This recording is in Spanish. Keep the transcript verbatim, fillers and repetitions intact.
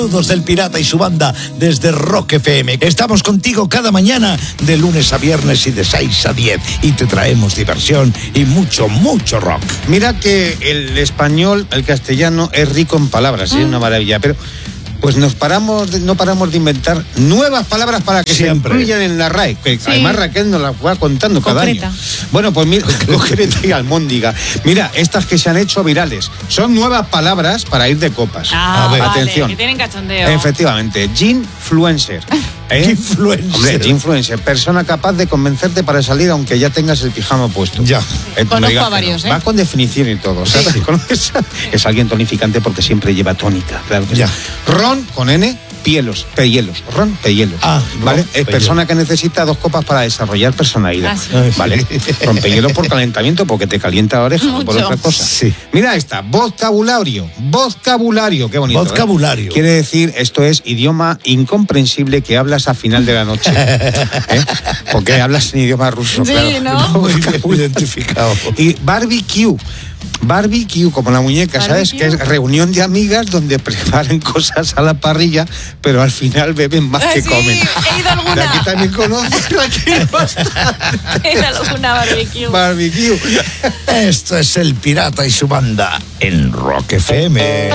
Saludos del Pirata y su banda desde Rock F M. Estamos contigo cada mañana de lunes a viernes y de seis a diez y te traemos diversión y mucho, mucho rock. Mira que el español, el castellano es rico en palabras, mm. es una maravilla, pero pues nos paramos, de, no paramos de inventar nuevas palabras para que Siempre. se incluyan en la R A E, que sí. además Raquel nos las va contando concreta. cada año. Bueno, pues mira, concreta y almóndiga. Mira, estas que se han hecho virales, son nuevas palabras para ir de copas. Ah, a ver, vale, atención. Que tienen cachondeo. Efectivamente, ginfluencer. ¿Eh? Influencer. Hombre, ginfluencer, persona capaz de convencerte para salir aunque ya tengas el pijama puesto. Ya. Eh, Conozco digas, a varios, ¿eh? Va con definición y todo, ¿sabes? Sí. Es alguien tonificante porque siempre lleva tónica, claro que ya. sí. Ron con N, pielos, pehielos. Ron, pehielos. Ah, ¿vale? Ron, es persona que necesita dos copas para desarrollar personalidad. Ah, sí. ¿Vale? Rompehielos por calentamiento, porque te calienta la oreja, no por otra cosa. Sí. Mira esta, vocabulario. Vocabulario, qué bonito. Vocabulario. ¿eh? Quiere decir, esto es idioma incomprensible que hablas a final de la noche. ¿Eh? Porque hablas en idioma ruso, sí, claro. ¿no? Muy bien identificado. Y barbecue. Barbecue, como la muñeca, ¿sabes? Barbecue. Que es reunión de amigas donde preparan cosas a la parrilla, pero al final beben más que sí, comen. he ido a alguna. De aquí también conoces aquí bastante. He ido a alguna barbecue. Barbecue. Esto es el Pirata y su banda en Rock F M.